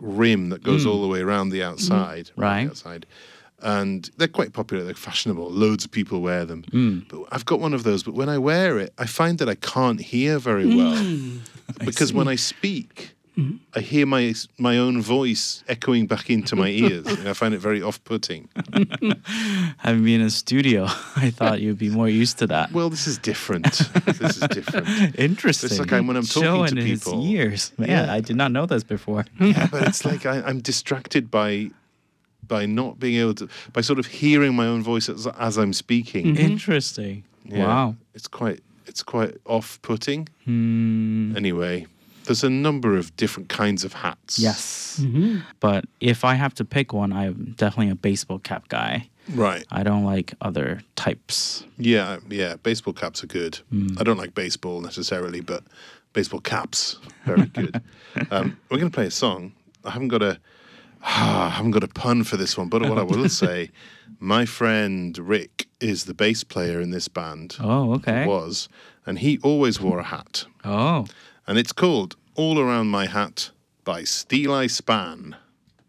rim that goes all the way around the outside. Right. The outside. And they're quite popular. They're fashionable. Loads of people wear them. But I've got one of those. But when I wear it, I find that I can't hear very well. Because when I speak, I hear my own voice echoing back into my ears. And I find it very off-putting. Having been in a studio, I thought you'd be more used to that. Well, this is different. This is different. Interesting. It's like when I'm talking Showing to his people. ears. Man, Yeah. I did not know this before. Yeah, but it's like I'm distracted by not being able to, by sort of hearing my own voice as I'm speaking. Interesting. Yeah. Wow. It's quite off-putting. Anyway, there's a number of different kinds of hats. Yes. But if I have to pick one, I'm definitely a baseball cap guy. Right. I don't like other types. Yeah. Baseball caps are good. I don't like baseball necessarily, but baseball caps, very good. We're going to play a song. I haven't got a pun for this one, but what I will say, my friend Rick is the bass player in this band. Oh, okay. Was, and he always wore a hat. Oh. And it's called All Around My Hat by Steely Span.